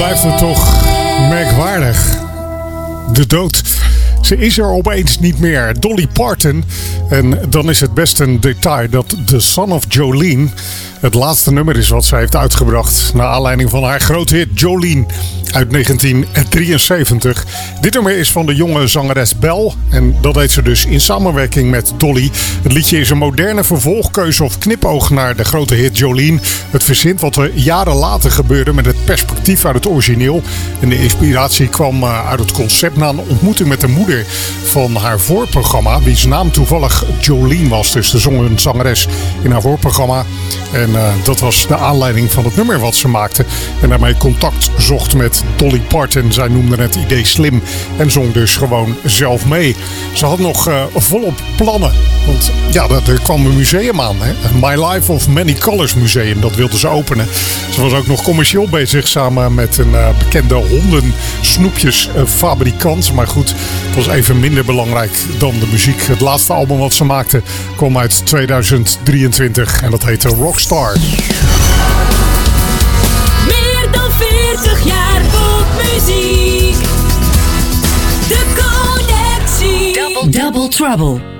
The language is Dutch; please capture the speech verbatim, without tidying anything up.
blijft het toch merkwaardig. De dood. Ze is er opeens niet meer. Dolly Parton. En dan is het best een detail dat The Son of Jolene het laatste nummer is wat zij heeft uitgebracht. Naar aanleiding van haar grote hit Jolene uit negentien drieënzeventig. Dit nummer is van de jonge zangeres Belle. En dat deed ze dus in samenwerking met Dolly. Het liedje is een moderne vervolgkeuze of knipoog naar de grote hit Jolene. Het verzint wat er jaren later gebeurde met het perspectief uit het origineel. En de inspiratie kwam uit het concept na een ontmoeting met de moeder van haar voorprogramma. Wiens naam toevallig Jolene was. Dus de zong een zangeres in haar voorprogramma. En uh, dat was de aanleiding van het nummer wat ze maakte. En daarmee contact zocht met Dolly Parton. Zij noemde het idee slim en zong dus gewoon zelf mee. Ze had nog uh, volop plannen. Want ja, er kwam een museum aan. Hè? My Life of Many Colors Museum. Dat wilde ze openen. Ze was ook nog commercieel bezig samen met een uh, bekende hondensnoepjesfabrikant. Maar goed, het was even minder belangrijk dan de muziek. Het laatste album wat ze maakte kwam uit tweeduizend drieëntwintig. En dat heette Rockstar. Meer dan veertig jaar popmuziek. De Connectie. Double, double trouble.